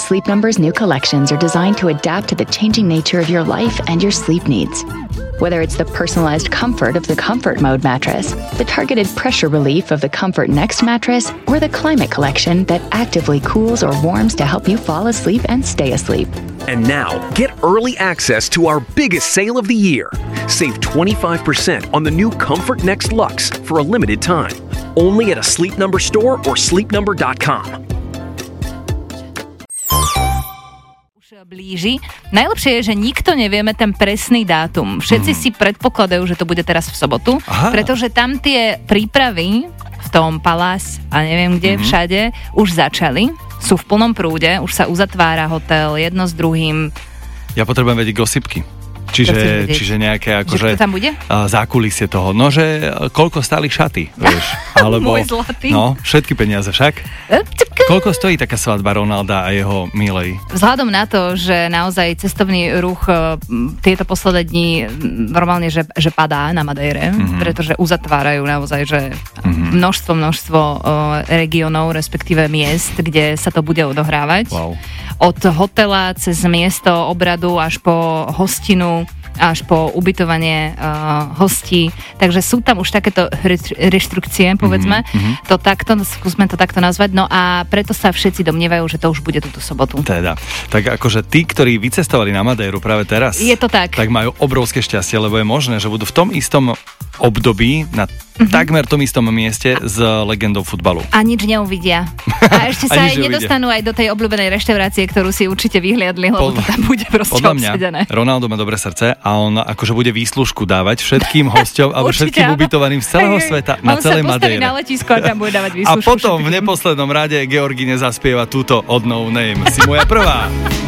Sleep Number's new collections are designed to adapt to the changing nature of your life and your sleep needs. Whether it's the personalized comfort of the Comfort Mode mattress, the targeted pressure relief of the Comfort Next mattress, or the Climate Collection that actively cools or warms to help you fall asleep and stay asleep. And now, get early access to our biggest sale of the year. Save 25% on the new Comfort Next Luxe for a limited time. Only at a Sleep Number store or sleepnumber.com. Blíži. Najlepšie je, že nikto nevieme ten presný dátum. Všetci si predpokladajú, že to bude teraz v sobotu, pretože tam tie prípravy v tom Palás a neviem kde všade už začali. Sú v plnom prúde, už sa uzatvára hotel jedno s druhým. Ja potrebujem vedieť gosipky. Čiže nejaké akože tam bude? Zákulisie toho. No, že koľko stáli šaty, vieš. Alebo, môj zlatý. No, všetky peniaze však. Koľko stojí taká svadba Ronalda a jeho milej? Vzhľadom na to, že naozaj cestovný ruch tieto posledné dni normálne, že padá na Madejre, pretože uzatvárajú naozaj, že množstvo regiónov, respektíve miest, kde sa to bude odohrávať. Wow. Od hotela cez miesto obradu až po hostinu, až po ubytovanie hostí. Takže sú tam už takéto reštrukcie, povedzme. Skúsme to takto nazvať. No a preto sa všetci domnievajú, že to už bude túto sobotu. Teda. Tak akože tí, ktorí vycestovali na Madejru práve teraz, je to tak majú obrovské šťastie, lebo je možné, že budú v tom istom období na takmer tom istom mieste s legendou futbalu. A nič neuvidia. A ešte sa aj nedostanú aj do tej obľúbenej reštaurácie, ktorú si určite vyhliadli, lebo to tam bude proste obsedené. Ronaldo má dobré srdce a on akože bude výslužku dávať všetkým hosťom alebo všetkým ubytovaným z celého sveta na celej Madejre. On sa postaví na letisko a tam bude dávať výslužku. A potom v neposlednom rade Georgine zaspieva túto od No Name. Si moja prvá.